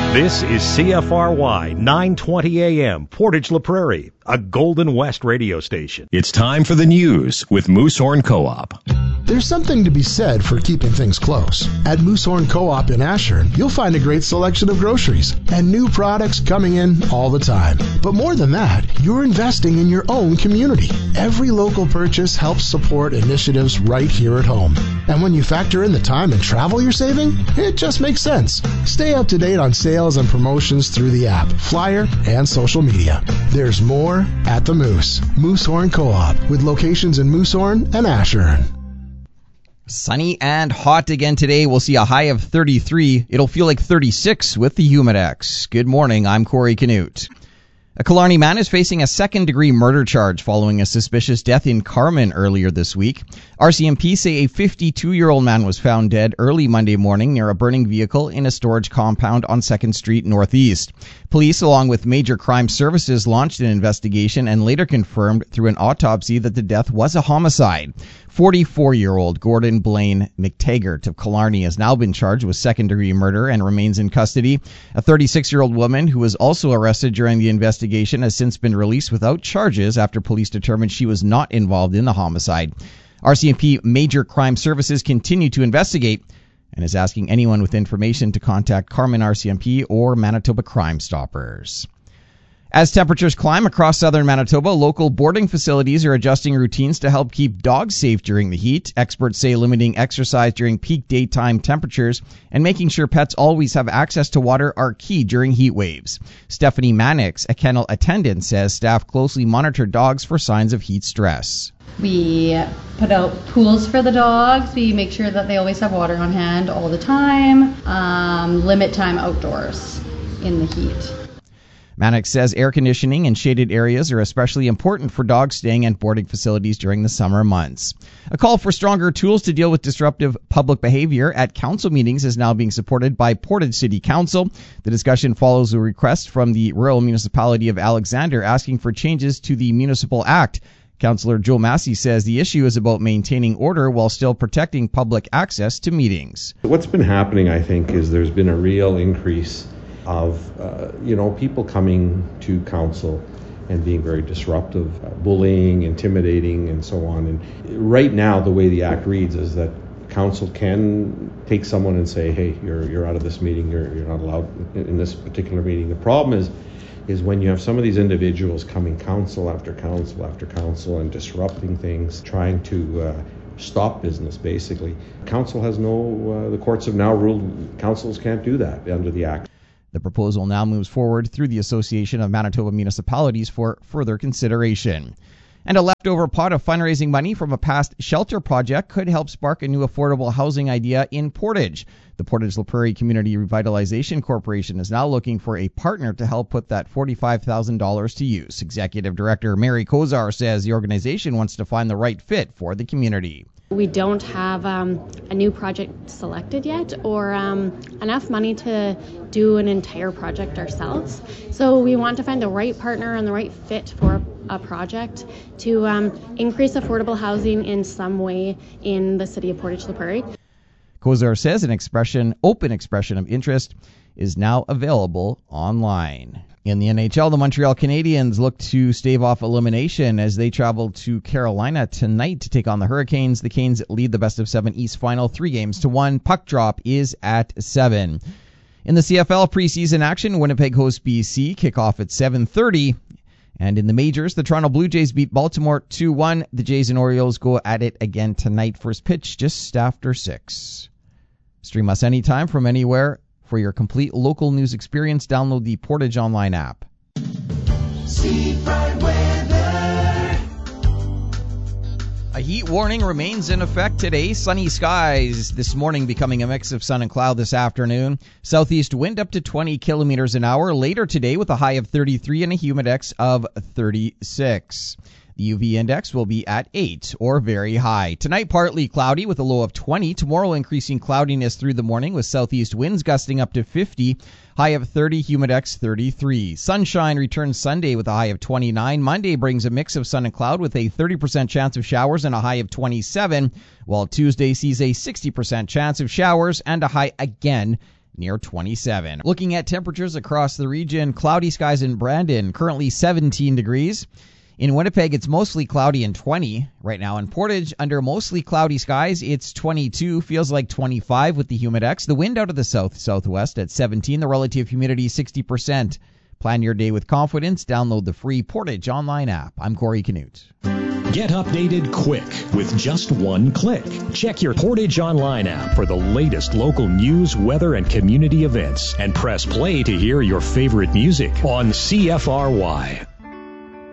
This is CFRY 920 AM, Portage La Prairie, a Golden West radio station. It's time for the news with Moosehorn Co-op. There's something to be said for keeping things close. At Moosehorn Co-op in Ashern, you'll find a great selection of groceries and new products coming in all the time. But more than that, you're investing in your own community. Every local purchase helps support initiatives right here at home. And when you factor in the time and travel you're saving, it just makes sense. Stay up to date on sales and promotions through the app, flyer, and social media. There's more at the Moose. Moosehorn Co-op, with locations in Moosehorn and Ashern. Sunny and hot again today. We'll see a high of 33. It'll feel like 36 with the Humidex. Good morning. I'm Corey Canute. A Killarney man is facing a second-degree murder charge following a suspicious death in Carman earlier this week. RCMP say a 52-year-old man was found dead early Monday morning near a burning vehicle in a storage compound on 2nd Street Northeast. Police, along with Major Crime Services, launched an investigation and later confirmed through an autopsy that the death was a homicide. 44-year-old Gordon Blaine McTaggart of Killarney has now been charged with second-degree murder and remains in custody. A 36-year-old woman who was also arrested during the investigation has since been released without charges after police determined she was not involved in the homicide. RCMP Major Crime Services continue to investigate and is asking anyone with information to contact Carman RCMP or Manitoba Crime Stoppers. As temperatures climb across southern Manitoba, local boarding facilities are adjusting routines to help keep dogs safe during the heat. Experts say limiting exercise during peak daytime temperatures and making sure pets always have access to water are key during heat waves. Stephanie Mannix, a kennel attendant, says staff closely monitor dogs for signs of heat stress. We put out pools for the dogs. We make sure that they always have water on hand all the time. Limit time outdoors in the heat. Mannix says air conditioning and shaded areas are especially important for dogs staying at boarding facilities during the summer months. A call for stronger tools to deal with disruptive public behavior at council meetings is now being supported by Portage City Council. The discussion follows a request from the rural municipality of Alexander asking for changes to the Municipal Act. Councillor Joe Massey says the issue is about maintaining order while still protecting public access to meetings. What's been happening, I think, is there's been a real increase of people coming to council and being very disruptive, bullying, intimidating, and so on. And right now, the way the act reads is that council can take someone and say, "Hey, you're out of this meeting. You're not allowed in this particular meeting." The problem is when you have some of these individuals coming council after council after council and disrupting things, trying to stop business, basically. Council has the courts have now ruled councils can't do that under the act. The proposal now moves forward through the Association of Manitoba Municipalities for further consideration. And a leftover pot of fundraising money from a past shelter project could help spark a new affordable housing idea in Portage. The Portage La Prairie Community Revitalization Corporation is now looking for a partner to help put that $45,000 to use. Executive Director Mary Kozar says the organization wants to find the right fit for the community. We don't have a new project selected yet or enough money to do an entire project ourselves. So we want to find the right partner and the right fit for a project to increase affordable housing in some way in the city of Portage La Prairie. Kozar says an open expression of interest is now available online. In the NHL, the Montreal Canadiens look to stave off elimination as they travel to Carolina tonight to take on the Hurricanes. The Canes lead the best-of-7 East final 3-1. Puck drop is at 7. In the CFL preseason action, Winnipeg hosts BC. Kickoff at 7:30. And in the majors, the Toronto Blue Jays beat Baltimore 2-1. The Jays and Orioles go at it again tonight. First pitch just after 6. Stream us anytime from anywhere. For your complete local news experience, download the Portage Online app. A heat warning remains in effect today. Sunny skies this morning becoming a mix of sun and cloud this afternoon. Southeast wind up to 20 kilometers an hour later today with a high of 33 and a humidex of 36. The UV index will be at 8 or very high. Tonight, partly cloudy with a low of 20. Tomorrow, increasing cloudiness through the morning with southeast winds gusting up to 50. High of 30, humidex 33. Sunshine returns Sunday with a high of 29. Monday brings a mix of sun and cloud with a 30% chance of showers and a high of 27. While Tuesday sees a 60% chance of showers and a high again near 27. Looking at temperatures across the region, cloudy skies in Brandon, currently 17 degrees. In Winnipeg, it's mostly cloudy and 20 right now. In Portage, under mostly cloudy skies, it's 22, feels like 25 with the Humidex. The wind out of the south-southwest at 17, the relative humidity 60%. Plan your day with confidence. Download the free Portage online app. I'm Corey Canute. Get updated quick with just one click. Check your Portage Online app for the latest local news, weather, and community events. And press play to hear your favorite music on CFRY.